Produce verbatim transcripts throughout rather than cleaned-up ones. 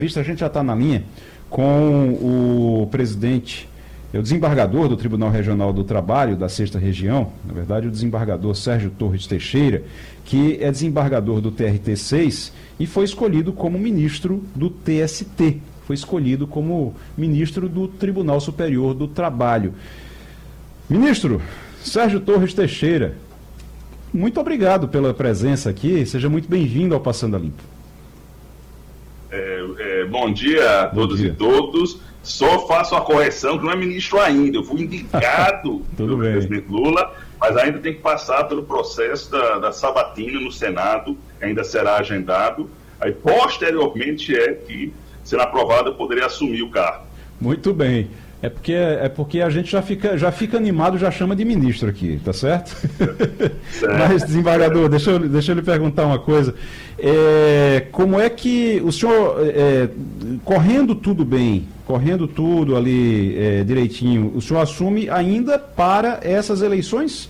A gente já está na linha com o presidente, é o desembargador do Tribunal Regional do Trabalho da Sexta Região, na verdade o desembargador Sérgio Torres Teixeira, que é desembargador do T R T seis e foi escolhido como ministro do T S T, foi escolhido como ministro do Tribunal Superior do Trabalho. Ministro Sérgio Torres Teixeira, muito obrigado pela presença aqui, seja muito bem-vindo ao Passando a Limpo. É, é, bom dia a todos dia. e todos. Só faço a correção que não é ministro ainda. Eu fui indicado pelo presidente Lula, mas ainda tem que passar pelo processo da, da sabatina no Senado, que ainda será agendado. Aí, posteriormente, é que, sendo aprovado, eu poderia assumir o cargo. Muito bem. É porque, é porque a gente já fica, já fica animado, já chama de ministro aqui, tá certo? certo. Mas, desembargador, deixa eu, deixa eu lhe perguntar uma coisa. É, como é que o senhor, é, correndo tudo bem, correndo tudo ali é, direitinho, o senhor assume ainda para essas eleições?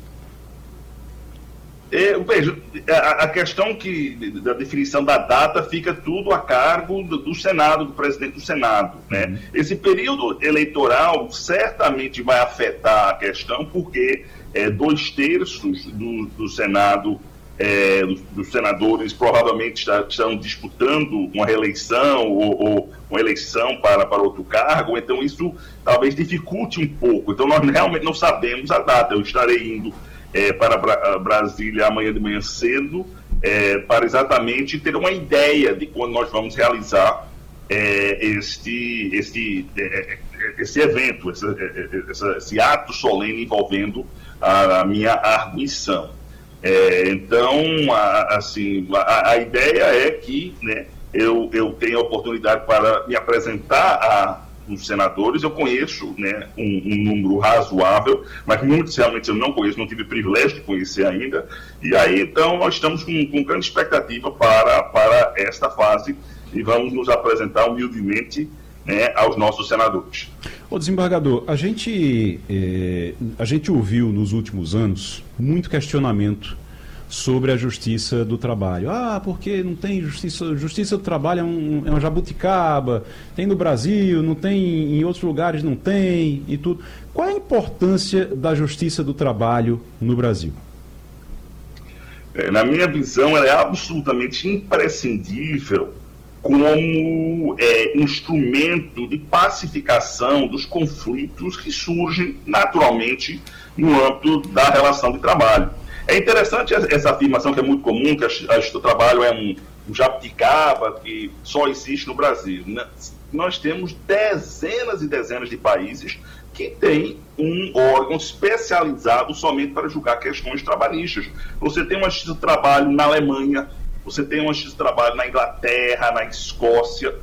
É, veja, a, a questão que, da definição da data fica tudo a cargo do, do Senado, do presidente do Senado, né? Uhum. Esse período eleitoral certamente vai afetar a questão, porque é, dois terços do, do Senado, é, dos, dos senadores, provavelmente está, estão disputando uma reeleição ou, ou uma eleição para, para outro cargo, então isso talvez dificulte um pouco. Então nós realmente não sabemos a data. Eu estarei indo É, para Bra Brasília amanhã de manhã cedo, é, para exatamente ter uma ideia de quando nós vamos realizar é, este, este, é, esse evento, esse, esse, esse ato solene envolvendo a, a minha arguição. É, então, a, assim, a, a ideia é que, né, eu, eu tenha a oportunidade para me apresentar a os senadores. Eu conheço, né, um, um número razoável, mas muitos realmente eu não conheço, não tive o privilégio de conhecer ainda, e aí então nós estamos com, com grande expectativa para, para esta fase e vamos nos apresentar humildemente, né, aos nossos senadores. Ô desembargador, a gente, eh, a gente ouviu nos últimos anos muito questionamento sobre a justiça do trabalho. Ah, porque não tem justiça, justiça do trabalho é, um, é uma jabuticaba, tem no Brasil, não tem em outros lugares, não tem e tudo. Qual é a importância da justiça do trabalho no Brasil? É, na minha visão, ela é absolutamente imprescindível como é, instrumento de pacificação dos conflitos que surgem naturalmente no âmbito da relação de trabalho. É interessante essa afirmação que é muito comum, que a justiça do trabalho é um, um jabuticaba que só existe no Brasil. Nós temos dezenas e dezenas de países que têm um órgão especializado somente para julgar questões trabalhistas. Você tem uma justiça do trabalho na Alemanha, você tem uma justiça do trabalho na Inglaterra, na Escócia,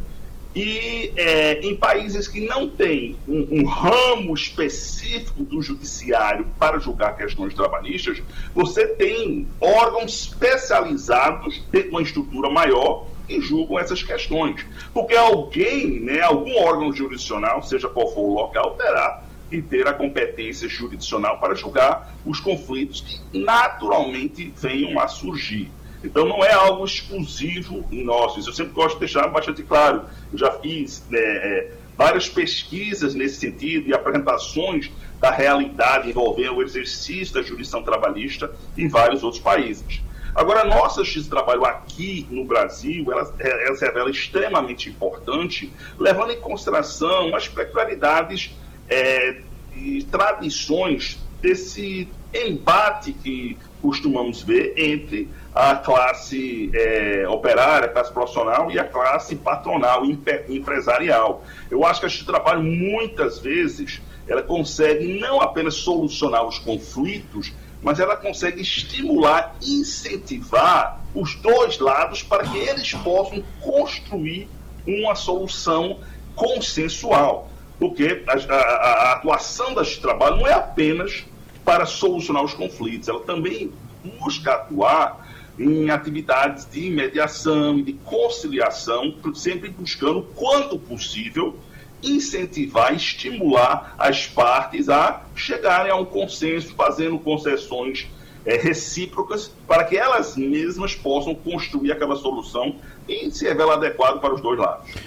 e é, em países que não têm um, um ramo específico do judiciário para julgar questões trabalhistas, você tem órgãos especializados dentro de uma estrutura maior que julgam essas questões. Porque alguém, né, algum órgão jurisdicional, seja qual for o local, terá que ter a competência jurisdicional para julgar os conflitos que naturalmente venham a surgir. Então não é algo exclusivo nosso, isso eu sempre gosto de deixar bastante claro. Eu já fiz né, é, várias pesquisas nesse sentido e apresentações da realidade envolvendo o exercício da jurisdição trabalhista em vários outros países. Agora, a nossa justiça do trabalho aqui no Brasil, ela, ela se revela extremamente importante, levando em consideração as peculiaridades é, e tradições desse embate que costumamos ver entre a classe é, operária, a classe profissional e a classe patronal, empresarial. Eu acho que a justiça do trabalho, muitas vezes, ela consegue não apenas solucionar os conflitos, mas ela consegue estimular, incentivar os dois lados para que eles possam construir uma solução consensual. Porque a, a, a atuação da justiça do trabalho não é apenas para solucionar os conflitos, ela também busca atuar em atividades de mediação e de conciliação, sempre buscando, quando possível, incentivar, estimular as partes a chegarem a um consenso, fazendo concessões é, recíprocas, para que elas mesmas possam construir aquela solução e se revela adequado para os dois lados.